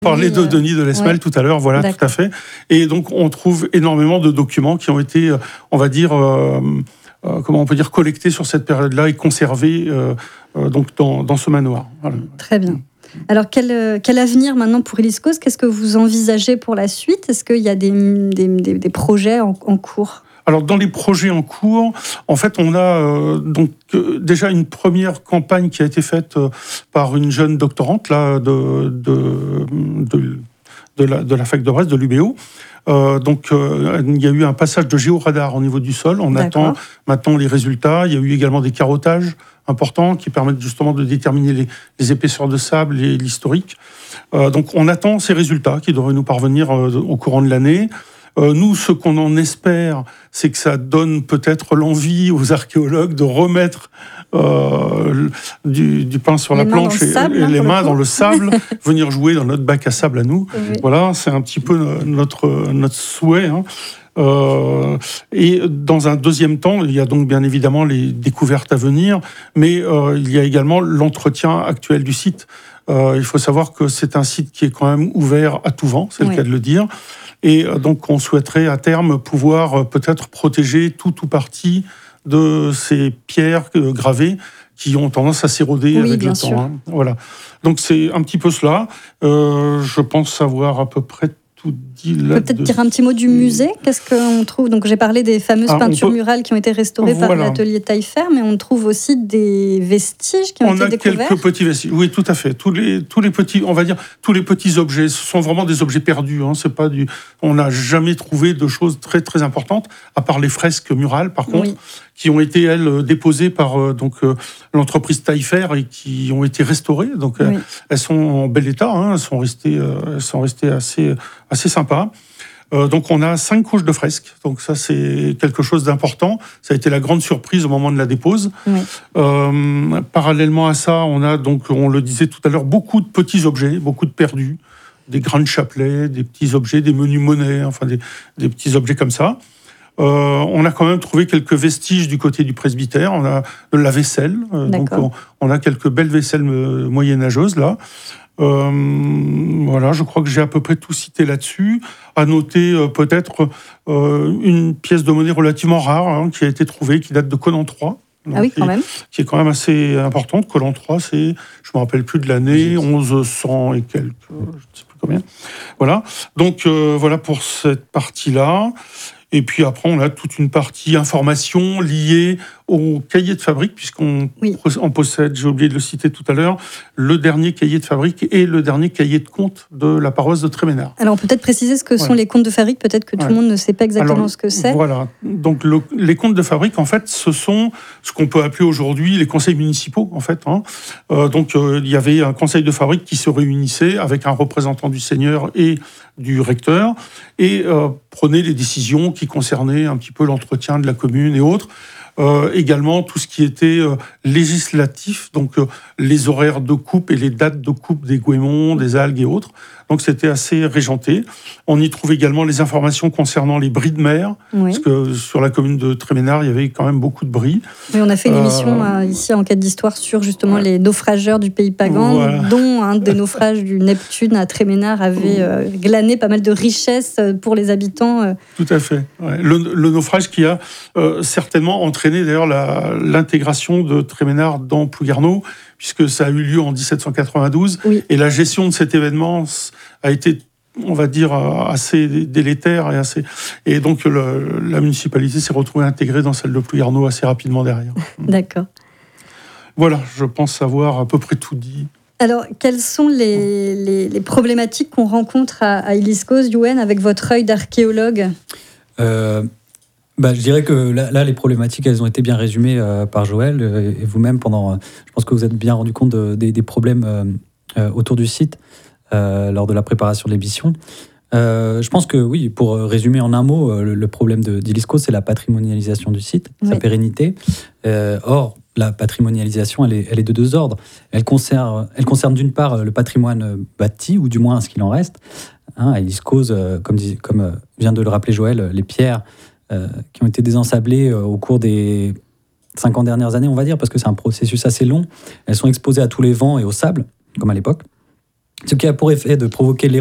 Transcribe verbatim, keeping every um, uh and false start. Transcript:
Parler de Denis de Lesmel ouais. tout à l'heure, voilà, D'accord. tout à fait. Et donc, on trouve énormément de documents qui ont été, on va dire, euh, euh, comment on peut dire, collectés sur cette période-là et conservés euh, euh, donc dans, dans ce manoir. Voilà. Très bien. Alors, quel, quel avenir maintenant pour Eliscos ? Qu'est-ce que vous envisagez pour la suite ? Est-ce qu'il y a des, des, des, des projets en, en cours ? Alors, dans les projets en cours, en fait, on a euh, donc euh, déjà une première campagne qui a été faite euh, par une jeune doctorante là, de, de, de, de, la, de la fac de Brest, de l'U B O. Euh, donc, euh, il y a eu un passage de géoradar au niveau du sol. On D'accord. attend maintenant les résultats. Il y a eu également des carottages importants qui permettent justement de déterminer les, les épaisseurs de sable et l'historique. Euh, donc, on attend ces résultats qui devraient nous parvenir euh, au courant de l'année. Euh, nous, ce qu'on en espère, c'est que ça donne peut-être l'envie aux archéologues de remettre euh, du, du pain sur les la planche et, sable, et hein, les mains dans le sable, venir jouer dans notre bac à sable à nous. Oui. Voilà, c'est un petit peu notre, notre souhait. Hein. Euh, et dans un deuxième temps, il y a donc bien évidemment les découvertes à venir, mais euh, il y a également l'entretien actuel du site. Euh, il faut savoir que c'est un site qui est quand même ouvert à tout vent, c'est oui. le cas de le dire. Et donc, on souhaiterait à terme pouvoir peut-être protéger tout ou partie de ces pierres gravées qui ont tendance à s'éroder oui, avec le sûr. temps. Hein. Voilà. Donc, c'est un petit peu cela. Euh, je pense savoir à peu près tout dit là. Peut-être dire un petit mot du musée. Qu'est-ce qu'on trouve ? Donc, j'ai parlé des fameuses ah, peintures peut... murales qui ont été restaurées voilà. par l'atelier Taillefer, mais on trouve aussi des vestiges qui ont on été découverts. On a quelques petits vestiges. Oui, tout à fait. Tous les, tous les petits, on va dire, tous les petits objets, ce sont vraiment des objets perdus. Hein. C'est pas du. On n'a jamais trouvé de choses très très importantes, à part les fresques murales, par contre, oui. qui ont été elles déposées par euh, donc euh, l'entreprise Taillefer et qui ont été restaurées. Donc, oui. euh, elles sont en bel état. Hein. Elles sont restées, euh, elles sont restées assez assez sympas. Euh, donc on a cinq couches de fresques, donc ça c'est quelque chose d'important. Ça a été la grande surprise au moment de la dépose. Oui. Euh, parallèlement à ça, on a donc, on le disait tout à l'heure, beaucoup de petits objets, beaucoup de perdus, des grains de chapelet, des petits objets, des menus monnaies, enfin des, des petits objets comme ça. Euh, on a quand même trouvé quelques vestiges du côté du presbytère. On a de la vaisselle, euh, donc on, on a quelques belles vaisselles moyenâgeuses là. Euh, voilà, je crois que j'ai à peu près tout cité là-dessus. À noter euh, peut-être euh, une pièce de monnaie relativement rare hein, qui a été trouvée, qui date de Colan trois. Ah oui, quand qui, même. Qui est quand même assez importante. Colan trois, c'est, je ne me rappelle plus de l'année, onze cents et quelques, je ne sais plus combien. Voilà, donc euh, voilà pour cette partie-là. Et puis après, on a toute une partie information liée au cahier de fabrique, puisqu'on oui. on possède, j'ai oublié de le citer tout à l'heure, le dernier cahier de fabrique et le dernier cahier de compte de la paroisse de Tréménard. Alors, peut-être préciser ce que voilà. sont les comptes de fabrique, peut-être que tout ouais. le monde ne sait pas exactement Alors, ce que c'est. Voilà, donc le, les comptes de fabrique, en fait, ce sont ce qu'on peut appeler aujourd'hui les conseils municipaux, en fait. Hein. Euh, donc, euh, il y avait un conseil de fabrique qui se réunissait avec un représentant du seigneur et du recteur, et euh, prenait les décisions qui concernaient un petit peu l'entretien de la commune et autres. Euh, également tout ce qui était euh, législatif, donc euh, les horaires de coupe et les dates de coupe des goémons, des algues et autres. Donc c'était assez régenté. On y trouve également les informations concernant les bris de mer, oui. parce que sur la commune de Tréménard, il y avait quand même beaucoup de bris. Oui, on a fait une émission euh, ici en Enquête d'Histoire sur justement ouais. les naufrageurs du pays pagan, voilà. dont un des naufrages du Neptune à Tréménard avait euh, glané pas mal de richesses pour les habitants. Euh. Tout à fait. Ouais. Le, le naufrage qui a euh, certainement entraîné d'ailleurs la, l'intégration de Tréménard dans Plouguerneau, puisque ça a eu lieu en dix-sept cent quatre-vingt-douze, oui. et la gestion de cet événement a été, on va dire, assez délétère. Et, assez... et donc, le, la municipalité s'est retrouvée intégrée dans celle de Plouguerneau assez rapidement derrière. D'accord. Voilà, je pense avoir à peu près tout dit. Alors, quelles sont les, les, les problématiques qu'on rencontre à, à Eliscos, Youhen, avec votre œil d'archéologue ? euh... Bah, je dirais que là, là, les problématiques, elles ont été bien résumées euh, par Joël euh, et vous-même pendant. Euh, je pense que vous êtes bien rendu compte de, de, des problèmes euh, euh, autour du site euh, lors de la préparation de l'émission. Euh, je pense que oui, pour résumer en un mot, euh, le, le problème de, d'Eliscos, c'est la patrimonialisation du site, oui. sa pérennité. Euh, or, la patrimonialisation, elle est, elle est de deux ordres. Elle concerne, elle concerne d'une part le patrimoine bâti, ou du moins ce qu'il en reste. Hein, à Eliscos, euh, comme, comme vient de le rappeler Joël, les pierres. Euh, qui ont été désensablées euh, au cours des cinquante dernières années, on va dire, parce que c'est un processus assez long. Elles sont exposées à tous les vents et au sable, comme à l'époque. ce qui a pour effet de provoquer